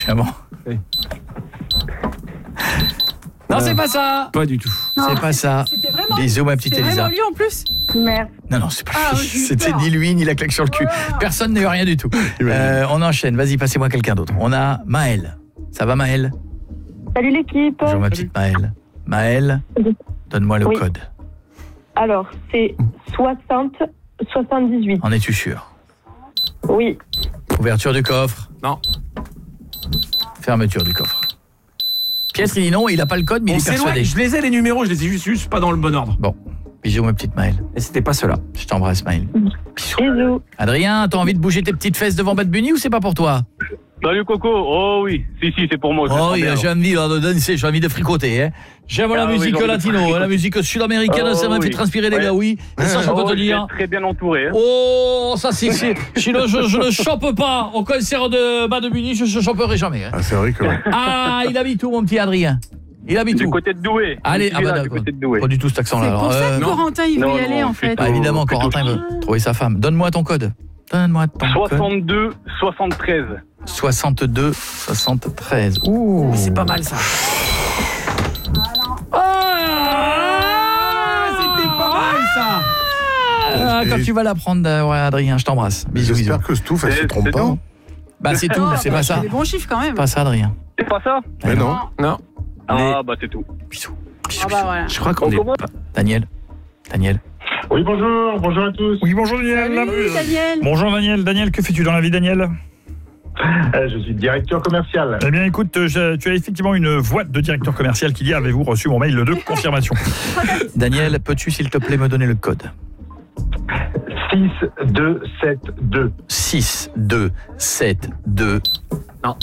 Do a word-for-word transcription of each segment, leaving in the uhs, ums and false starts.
Ah bon oui. Non, c'est pas ça. Pas du tout. Non, c'est pas ça. C'était vraiment. Bisous, ma petite Elisa. C'est vraiment lui en plus. Merde. Non, non, c'est pas. Ah, c'était ni lui ni la claque sur le cul. Personne n'a eu rien du tout. Euh, on enchaîne. Vas-y, passez-moi quelqu'un d'autre. On a Maëlle. Ça va, Maëlle? Salut l'équipe. Bonjour, ma petite Maëlle. Maëlle, donne-moi le oui. code. Alors, c'est soixante soixante-dix-huit. En es-tu sûr? Oui. Ouverture du coffre. Non. Fermeture du coffre. Piètre, il dit non, il n'a pas le code, mais On il est persuadé. Je les ai, les numéros, je les ai juste, juste pas dans le bon ordre. Bon, bisous, ma petite Maëlle. Et c'était pas cela. Je t'embrasse, Maëlle. Bisous. Bisous. Adrien, t'as envie de bouger tes petites fesses devant Bad Bunny ou c'est pas pour toi? Salut Coco, oh oui, si si c'est pour moi. Oh oui, j'ai envie de danser, j'ai envie de fricoter. Hein. J'aime ah, la musique oui, latino, la musique sud-américaine, oh, ça m'a oui. fait transpirer les ouais. gars, oui. Et ça, je peux te dire. Très bien entouré. Hein. Oh, ça c'est, c'est sinon je, je ne chope pas au concert de Bad Bunny, je ne choperai jamais. Hein. Ah c'est vrai que. Ah, il habite où mon petit Adrien? Il habite du où? côté de Douai. Allez, ah bah d'accord. Pas du tout cet accent-là. C'est pour ça que euh, Corentin il veut non, y aller non, en fait. Ah, évidemment, Corentin veut trouver sa femme. Donne-moi ton code. Donne-moi ton soixante-deux soixante-treize. soixante-deux soixante-treize. Ouh, mais c'est pas mal ça. Ah, c'était pas mal ça. Ah, quand tu vas l'apprendre, ouais, Adrien, je t'embrasse. Bisous, bisous. J'espère que Stouff, elle se trompe pas. Bah c'est tout, c'est pas ça. C'est des bons chiffres quand même. Pas ça, Adrien. C'est pas ça? Mais non. Non. Ah bah c'est tout. Bisous. Ah bah voilà. Je crois qu'on est pas... Daniel. Daniel. Oui, bonjour, bonjour à tous. Oui, bonjour Daniel. Salut Daniel. Bonjour Daniel. Daniel, que fais-tu dans la vie, Daniel? euh, Je suis directeur commercial. Eh bien, écoute, je, tu as effectivement une voix de directeur commercial qui dit: avez-vous reçu mon mail de confirmation? Daniel, peux-tu s'il te plaît me donner le code? six deux sept deux. six deux sept deux. Non.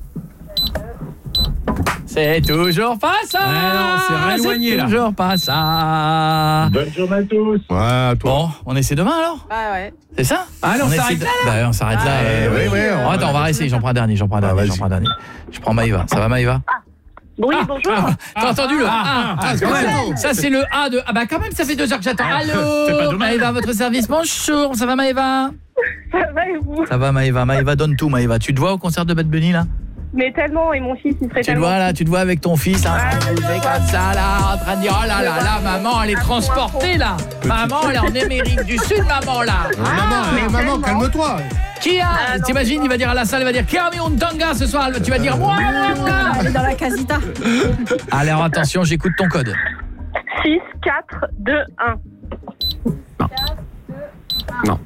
C'est toujours pas ça. Ah non, c'est rééloigné là. Toujours pas ça. Bonne journée à tous. Ouais, toi. Bon, on essaie demain alors? Bah ouais. C'est ça? Ah non, on s'arrête là, là. Bah on s'arrête ah, là. Euh, oui, oui. Oh, attends, on va rester. J'en prends un dernier. J'en prends un dernier. Ah, j'en prends un dernier. Je prends Maïva. Ça va, Maïva? Oui, bonjour. Ah, T'as entendu le A? Ah, ah, ça, ça c'est le A de. Ah bah quand même, ça fait deux heures que j'attends. Allô, Maïva, votre service. Bonjour. Ça va, Maïva? Ça va et vous? Ça va, Maïva. Maïva, donne tout, Maïva. Tu te vois au concert de Bad Bunny là? Mais tellement, et mon fils, il serait Tu te tellement... vois là, tu te vois avec ton fils, hein, ah, comme ça là, en train de dire oh là là là, maman elle est transportée là, maman elle est en Amérique du Sud, maman là. Ah, maman, maman, calme-toi. Qui a, ah, t'imagines, il va dire à la salle, il va dire qui a mis un tanga ce soir, tu vas dire moi, moi, moi. Elle est dans la casita. Alors attention, j'écoute ton code. six quatre deux un. Non. Non.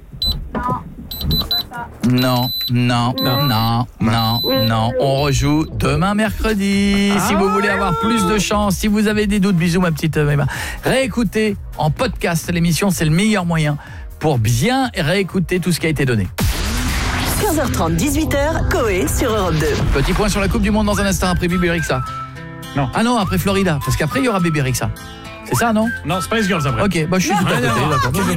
Non, non, non, non, non, non. On rejoue demain mercredi. Ah, si vous voulez avoir plus de chance, si vous avez des doutes, bisous ma petite Maïva. Réécoutez en podcast l'émission, c'est le meilleur moyen pour bien réécouter tout ce qui a été donné. quinze heures trente, dix-huit heures, Coé sur Europe deux. Petit point sur la Coupe du Monde dans un instant après Bébé Rexha. Non. Ah non, après Florida, parce qu'après il y aura Bébé Rexha. C'est ça, non? Non, Spice Girls après. Ok, bah je suis tout à côté, d'accord.